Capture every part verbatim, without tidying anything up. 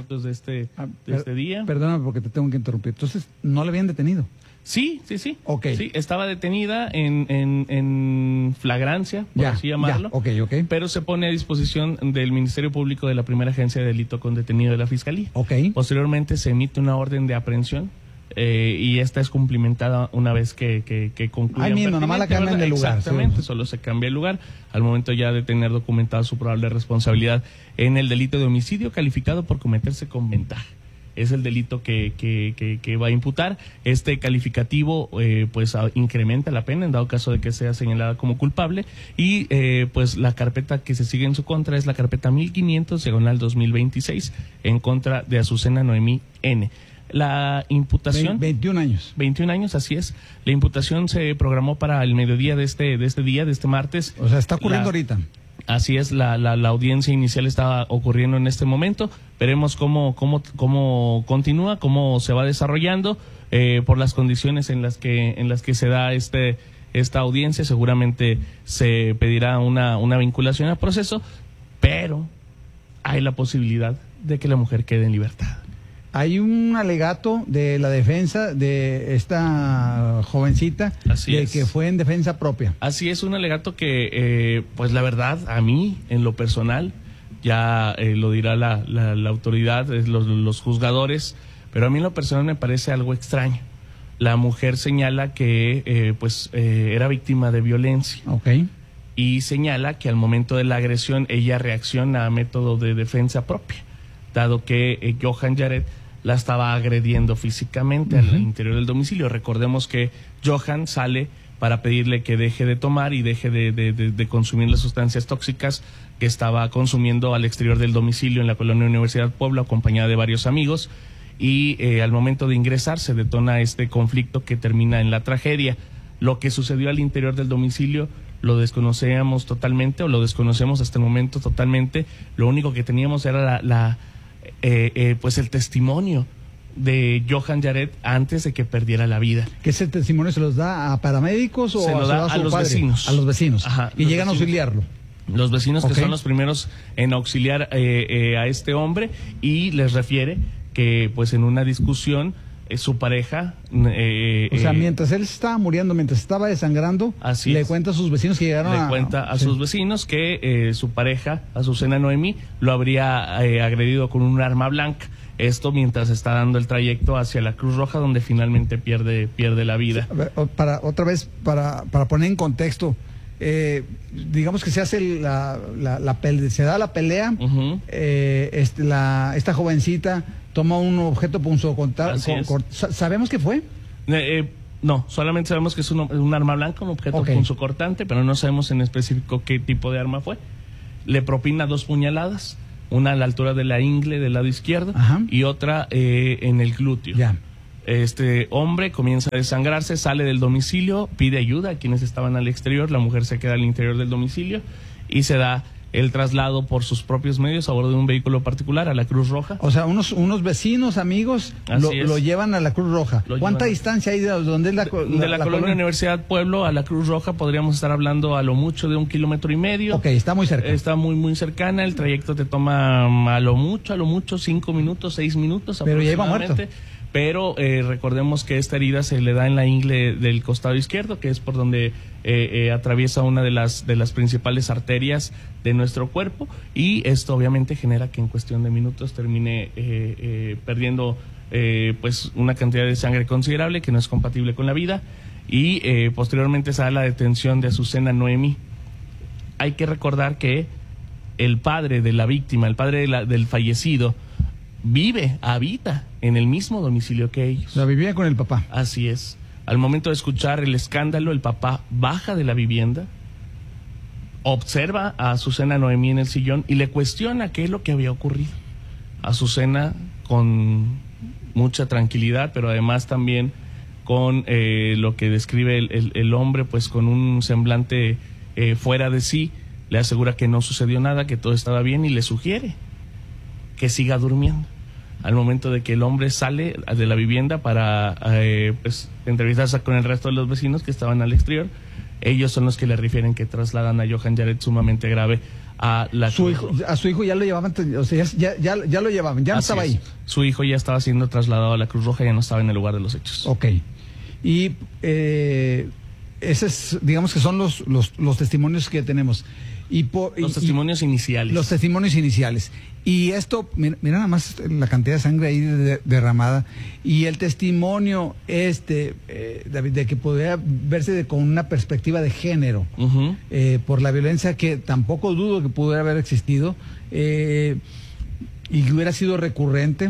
minutos de este, Ah, de per- este día. Perdóname porque te tengo que interrumpir. Entonces, ¿no le habían detenido? Sí, sí, sí. Ok. Sí, estaba detenida en, en, en flagrancia, por Ya, así llamarlo. ya, ok, ok. Pero se pone a disposición del Ministerio Público de la Primera Agencia de Delito con detenido de la Fiscalía. Ok. Posteriormente se emite una orden de aprehensión eh, y esta es cumplimentada una vez que, que, que concluya. Ahí mismo, nomás la cambian de lugar. Exactamente, Sí. solo se cambia el lugar al momento ya de tener documentada su probable responsabilidad en el delito de homicidio calificado por cometerse con ventaja. Es el delito que, que, que, que va a imputar. Este calificativo eh, pues a, incrementa la pena en dado caso de que sea señalada como culpable y eh, pues la carpeta que se sigue en su contra es la carpeta mil quinientos diagonal dos mil veintiséis en contra de Azucena Noemí N. La imputación... veintiún años. veintiún años, así es. La imputación se programó para el mediodía de este, de este día, de este martes. O sea, está ocurriendo La- ahorita. Así es, la, la, la audiencia inicial estaba ocurriendo en este momento. Veremos cómo, cómo, cómo continúa, cómo se va desarrollando eh, por las condiciones en las que, en las que se da este, esta audiencia. Seguramente se pedirá una, una vinculación al proceso, pero hay la posibilidad de que la mujer quede en libertad. Hay un alegato de la defensa de esta jovencita Así de es. que fue en defensa propia. Así es, un alegato que, eh, pues la verdad, a mí, en lo personal, ya eh, lo dirá la, la, la autoridad, eh, los, los juzgadores, pero a mí en lo personal me parece algo extraño. La mujer señala que eh, pues eh, era víctima de violencia Ok. y señala que al momento de la agresión ella reacciona a método de defensa propia, dado que eh, Johan Yaret la estaba agrediendo físicamente Ujú. al interior del domicilio. Recordemos que Johan sale para pedirle que deje de tomar y deje de, de, de, de consumir las sustancias tóxicas que estaba consumiendo al exterior del domicilio en la colonia Universidad Puebla, acompañada de varios amigos, y eh, al momento de ingresar se detona este conflicto que termina en la tragedia. Lo que sucedió al interior del domicilio lo desconocíamos totalmente, o lo desconocemos hasta el momento totalmente. Lo único que teníamos era la... la Eh, eh, pues el testimonio de Johan Yaret antes de que perdiera la vida. ¿Que ese testimonio se los da a paramédicos o Se lo se da a, su a los padre? vecinos. A los vecinos. Ajá, y los llegan a vecinos. auxiliarlo. Los vecinos Ok. que son los primeros en auxiliar eh, eh, a este hombre, y les refiere que pues en una discusión eh, su pareja eh, O sea, eh, mientras él estaba muriendo, mientras estaba desangrando, Así le es. cuenta a sus vecinos que llegaron le a... cuenta a Sí. sus vecinos que eh, su pareja, Azucena Noemí, lo habría eh, agredido con un arma blanca. Esto mientras está dando el trayecto hacia la Cruz Roja, donde finalmente pierde, pierde la vida. A ver, o- para, otra vez, para, para poner en contexto, eh, digamos que se hace la, la, la pele- se da la pelea, Ujú. eh, este, la, esta jovencita toma un objeto punzocortante. Así es. ¿Sabemos qué fue? Eh, eh, no, solamente sabemos que es un, un arma blanca, un objeto Ok. punzocortante, pero no sabemos en específico qué tipo de arma fue. Le propina dos puñaladas, una a la altura de la ingle del lado izquierdo, Ajá. y otra eh, en el glúteo. Ya. Este hombre comienza a desangrarse, sale del domicilio, pide ayuda a quienes estaban al exterior, la mujer se queda al interior del domicilio y se da el traslado por sus propios medios a bordo de un vehículo particular a la Cruz Roja. O sea, unos, unos vecinos, amigos, Así lo, es. lo llevan a la Cruz Roja. Lo ¿Cuánta llevan- distancia hay de donde es la, co- De la, la colonia Universidad Pueblo a la Cruz Roja podríamos estar hablando a lo mucho de un kilómetro y medio. Ok, está muy cerca. Está muy, muy cercana. El trayecto te toma mm, a lo mucho, a lo mucho, cinco minutos, seis minutos Pero ya iba aproximadamente. Pero eh, recordemos que esta herida se le da en la ingle del costado izquierdo, que es por donde eh, eh, atraviesa una de las, de las principales arterias de nuestro cuerpo. Y esto obviamente genera que en cuestión de minutos termine eh, eh, perdiendo eh, pues una cantidad de sangre considerable que no es compatible con la vida. Y eh, posteriormente se da la detención de Azucena Noemí. Hay que recordar que el padre de la víctima, el padre de la, del fallecido, vive, habita en el mismo domicilio que ellos. O sea, vivía con el papá. Así es. Al momento de escuchar el escándalo, el papá baja de la vivienda, observa a Azucena Noemí en el sillón y le cuestiona qué es lo que había ocurrido. Azucena, con mucha tranquilidad, pero además también con eh, lo que describe el, el, el hombre, pues con un semblante eh, fuera de sí, le asegura que no sucedió nada, que todo estaba bien y le sugiere que siga durmiendo. Al momento de que el hombre sale de la vivienda para eh, pues, entrevistarse con el resto de los vecinos que estaban al exterior, ellos son los que le refieren que trasladan a Johan Yaret sumamente grave a la su Cruz hijo, Roja. a su hijo ya lo llevaban, o sea, ya, ya, ya lo llevaban, ya no Así estaba es. ahí. Su hijo ya estaba siendo trasladado a la Cruz Roja, ya no estaba en el lugar de los hechos. Ok. Y eh, ese es, digamos que son los, los, los testimonios que tenemos. Y por, Los y, testimonios iniciales. Los testimonios iniciales. Y esto, mira, mira nada más la cantidad de sangre ahí de, derramada. Y el testimonio este, eh, David, de que podría verse de, con una perspectiva de género, Uh-huh. eh, por la violencia que tampoco dudo que pudiera haber existido, eh, y que hubiera sido recurrente,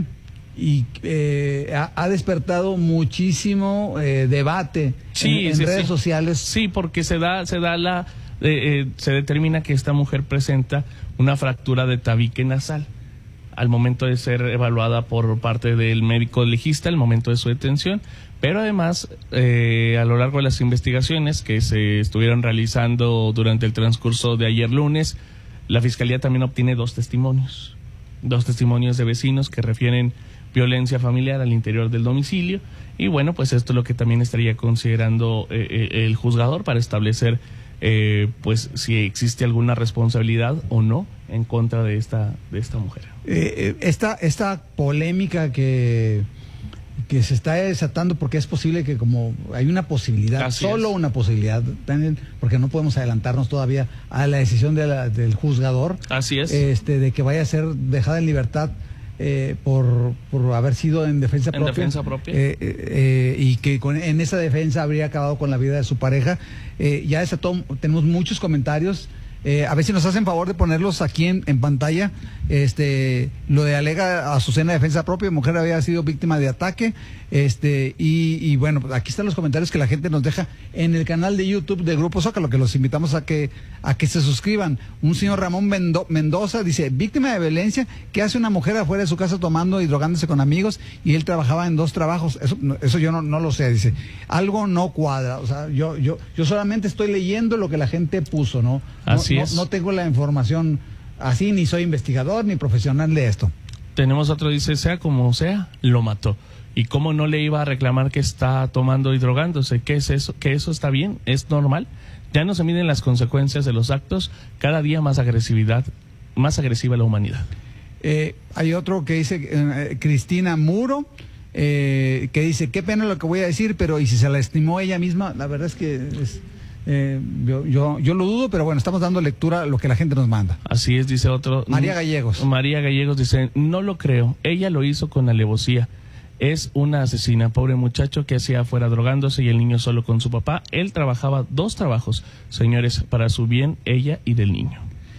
y eh, ha, ha despertado muchísimo eh, debate Sí, en, en sí, redes sí. sociales. Sí, porque se da, se da la, eh, eh, se determina que esta mujer presenta una fractura de tabique nasal al momento de ser evaluada por parte del médico legista, al momento de su detención, pero además eh, a lo largo de las investigaciones que se estuvieron realizando durante el transcurso de ayer lunes, la Fiscalía también obtiene dos testimonios, dos testimonios de vecinos que refieren violencia familiar al interior del domicilio, y bueno, pues esto es lo que también estaría considerando eh, eh, el juzgador para establecer eh, pues si existe alguna responsabilidad o no en contra de esta de esta mujer. Eh, esta, esta polémica que, que se está desatando, porque es posible que como hay una posibilidad, Así solo es. una posibilidad, porque no podemos adelantarnos todavía a la decisión de la, del juzgador, Así es. este, de que vaya a ser dejada en libertad eh, por, por haber sido en defensa En propia, defensa propia. eh, eh, y que con, en esa defensa habría acabado con la vida de su pareja. Eh, ya desató, tenemos muchos comentarios. Eh, a ver si nos hacen favor de ponerlos aquí en, en pantalla. Este, lo de alega Azucena defensa propia, mujer había sido víctima de ataque. Este, y, y bueno, aquí están los comentarios que la gente nos deja en el canal de YouTube de Grupo Zócalo, que los invitamos a que, a que se suscriban. Un señor Ramón Mendo, Mendoza dice, víctima de violencia, ¿qué hace una mujer afuera de su casa tomando y drogándose con amigos? Y él trabajaba en dos trabajos. Eso, eso yo no, no lo sé, dice. Algo no cuadra. O sea, yo, yo, yo solamente estoy leyendo lo que la gente puso, ¿no? Así no, es. No, no tengo la información así, ni soy investigador ni profesional de esto. Tenemos otro, dice, sea como sea, lo mató. ¿Y cómo no le iba a reclamar que está tomando y drogándose? ¿Qué es eso? ¿Que eso está bien? ¿Es normal? Ya no se miden las consecuencias de los actos, cada día más agresividad, más agresiva la humanidad. Eh, hay otro que dice, eh, Cristina Muro, eh, que dice, qué pena lo que voy a decir, pero ¿y si se la estimó ella misma? La verdad es que es, eh, yo, yo, yo lo dudo, pero bueno, estamos dando lectura a lo que la gente nos manda. Así es, dice otro. María Gallegos. María Gallegos dice, no lo creo, ella lo hizo con alevosía. Es una asesina, pobre muchacho que hacía afuera drogándose y el niño solo con su papá. Él trabajaba dos trabajos, señores, para su bien, ella y del niño.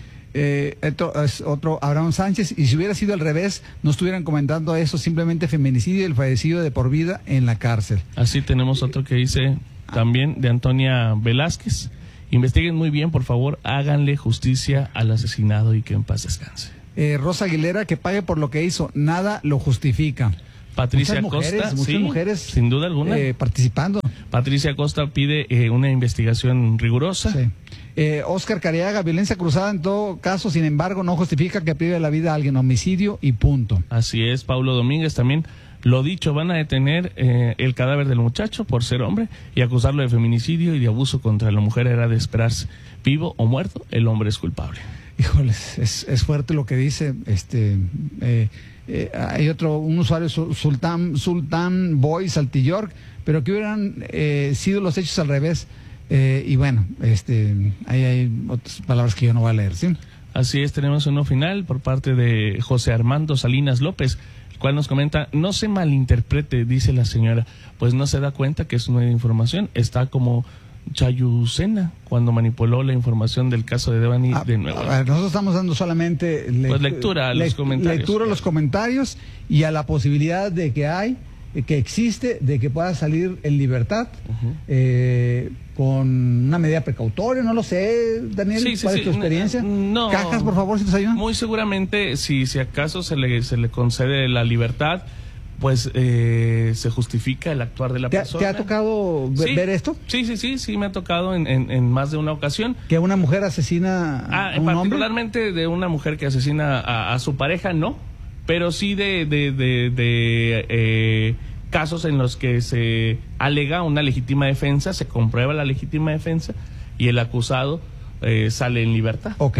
Eh, esto es otro, Abraham Sánchez, y si hubiera sido al revés, no estuvieran comentando eso, simplemente feminicidio y el fallecido de por vida en la cárcel. Así tenemos otro que dice también de Antonia Velázquez, investiguen muy bien, por favor, háganle justicia al asesinado y que en paz descanse. Eh, Rosa Aguilera, que pague por lo que hizo, nada lo justifica. Patricia muchas mujeres, Costa, muchas sí, mujeres, sin duda alguna, eh, participando. Patricia Costa pide eh, una investigación rigurosa. Sí. Eh, Oscar Cariaga, violencia cruzada en todo caso, sin embargo, no justifica que prive la vida a alguien, homicidio y punto. Así es, Paulo Domínguez también. Lo dicho, van a detener eh, el cadáver del muchacho por ser hombre y acusarlo de feminicidio y de abuso contra la mujer. Era de esperarse. Vivo o muerto, el hombre es culpable. Híjoles, es, es fuerte lo que dice. Este, eh, eh, hay otro, un usuario, Sultán, Sultán Boy Saltillork, pero que hubieran eh, sido los hechos al revés. Eh, y bueno, este, ahí hay otras palabras que yo no voy a leer, ¿sí? Así es, tenemos uno final por parte de José Armando Salinas López, el cual nos comenta, no se malinterprete, dice la señora, pues no se da cuenta que es una información, está como Chayucena cuando manipuló la información del caso de Devani a, de nuevo. A ver, nosotros estamos dando solamente le pues lectura a los le comentarios. Lectura a los comentarios y a la posibilidad de que hay, que existe, de que pueda salir en libertad, uh-huh. eh, con una medida precautoria, no lo sé, Daniel, sí, sí, ¿cuál sí. es tu experiencia? No, Cajas, por favor, si nos ayudan. Muy seguramente, si, si acaso se le, se le concede la libertad, pues eh, se justifica el actuar de la ¿Te, persona. ¿Te ha tocado ver, sí, ver esto? Sí, sí, sí, sí, me ha tocado en, en, en más de una ocasión. ¿Que una mujer asesina ah, a un particularmente hombre? De una mujer que asesina a, a su pareja, no, pero sí de, de, de, de eh, casos en los que se alega una legítima defensa, se comprueba la legítima defensa y el acusado eh, sale en libertad. Ok.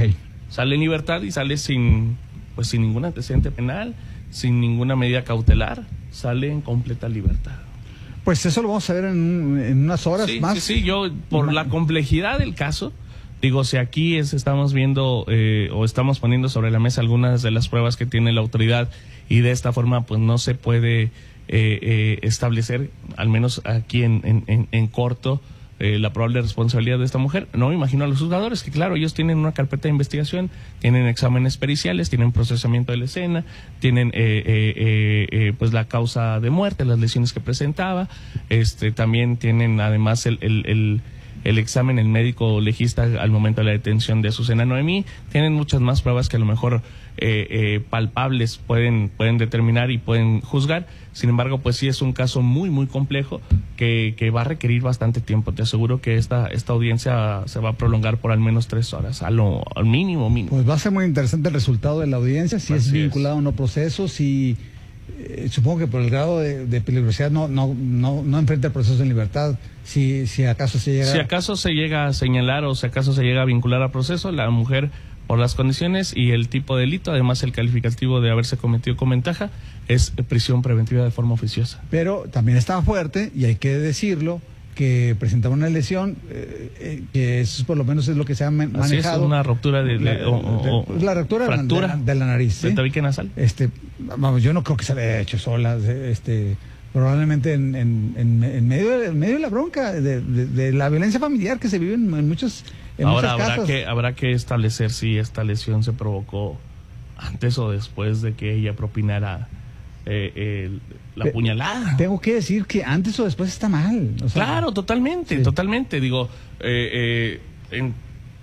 Sale en libertad y sale sin, pues sin ningún antecedente penal, sin ninguna medida cautelar, sale en completa libertad. Pues eso lo vamos a ver en, en unas horas sí, más. Sí, sí, yo por la complejidad del caso, digo, si aquí es, estamos viendo eh, o estamos poniendo sobre la mesa algunas de las pruebas que tiene la autoridad y de esta forma pues no se puede eh, eh, establecer, al menos aquí en, en, en, en corto, Eh, la probable responsabilidad de esta mujer. No me imagino a los juzgadores, que claro, ellos tienen una carpeta de investigación, tienen exámenes periciales, tienen procesamiento de la escena, tienen eh, eh, eh, eh, pues la causa de muerte, las lesiones que presentaba, este también tienen además el, el, el, el examen, el médico legista al momento de la detención de Azucena Noemí, tienen muchas más pruebas que a lo mejor eh, eh, palpables pueden, pueden determinar y pueden juzgar. Sin embargo, pues sí es un caso muy, muy complejo que, que va a requerir bastante tiempo. Te aseguro que esta, esta audiencia se va a prolongar por al menos tres horas, a lo, al mínimo, mínimo. Pues va a ser muy interesante el resultado de la audiencia, si Así es vinculado o no proceso, si eh, supongo que por el grado de, de peligrosidad no, no, no, no enfrenta el proceso en libertad, si, si acaso se llega... Si acaso se llega a señalar o si acaso se llega a vincular al proceso, la mujer, por las condiciones y el tipo de delito, además el calificativo de haberse cometido con ventaja, es prisión preventiva de forma oficiosa. Pero también estaba fuerte, y hay que decirlo, que presentaba una lesión, eh, eh, que eso por lo menos es lo que se ha manejado. Así es, una ruptura de... de la, o, o, de, la ruptura fractura de, la, de la nariz. ¿sí? ¿De tabique nasal? Este, vamos, yo no creo que se haya hecho sola, este... probablemente en, en, en, en, medio, de, en medio de la bronca, de, de, de la violencia familiar que se vive en, en muchos en Ahora muchas habrá casas. que, habrá que establecer si esta lesión se provocó antes o después de que ella propinara eh, eh, la Pe puñalada. Tengo que decir que antes o después está mal. O sea, claro, totalmente, sí. totalmente. Digo, eh, eh, en,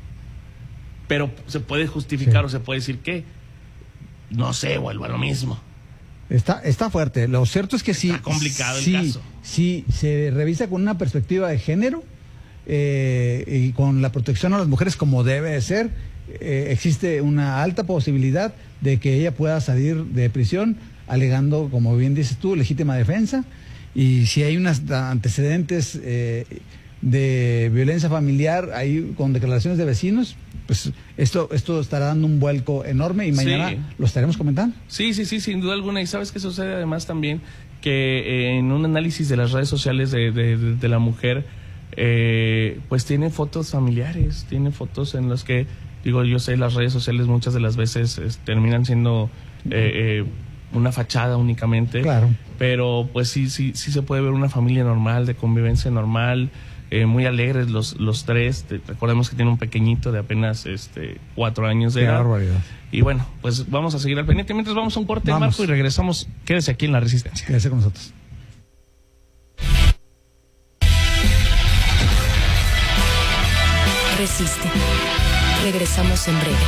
pero se puede justificar sí. o se puede decir que, no sé, vuelvo a lo mismo. Está, está fuerte. Lo cierto es que sí. Está complicado sí, el caso. Sí, se revisa con una perspectiva de género eh, y con la protección a las mujeres como debe de ser. Eh, existe una alta posibilidad de que ella pueda salir de prisión alegando, como bien dices tú, legítima defensa. Y si hay unos antecedentes eh, de violencia familiar ahí con declaraciones de vecinos, pues esto esto estará dando un vuelco enorme y mañana sí. lo estaremos comentando. Sí, sí, sí, sin duda alguna. Y sabes qué sucede además también, que eh, en un análisis de las redes sociales de, de, de, de la mujer, eh, pues tiene fotos familiares, tiene fotos en las que, digo, yo sé, las redes sociales muchas de las veces eh, terminan siendo eh, eh, una fachada únicamente. Claro. Pero pues sí, sí, sí se puede ver una familia normal, de convivencia normal. Eh, muy alegres los los tres. Te, recordemos que tiene un pequeñito de apenas este cuatro años de Qué edad. barbaridad. Y bueno, pues vamos a seguir al pendiente. Mientras vamos a un corte, vamos. Marco, y regresamos. Quédese aquí en La Resistencia. Quédese con nosotros. Resiste. Regresamos en breve.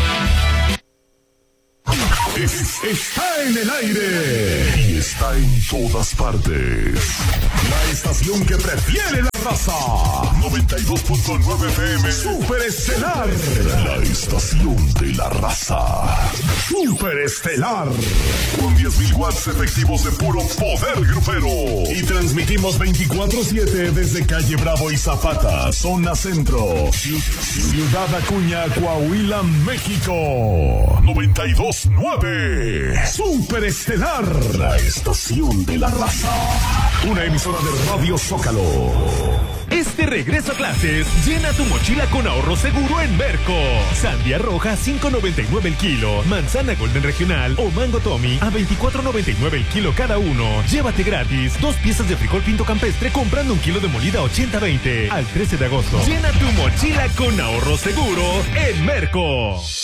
Es, está en el aire y está en todas partes. La estación que prefiere la raza. noventa y dos punto nueve F M. Superestelar. La estación de la raza. Superestelar. Con diez mil watts efectivos de puro poder grupero. Y transmitimos veinticuatro siete desde Calle Bravo y Zapata, zona centro. Ciudad Acuña, Coahuila, México. noventa y dos punto nueve. Superestelar, la estación de la raza. Una emisora de Radio Zócalo. Este regreso a clases, llena tu mochila con ahorro seguro en Merco. Sandía roja, cinco noventa y nueve el kilo. Manzana Golden Regional o Mango Tommy a veinticuatro noventa y nueve el kilo cada uno. Llévate gratis dos piezas de frijol pinto campestre comprando un kilo de molida ochenta veinte. Al trece de agosto. Llena tu mochila con ahorro seguro en Merco.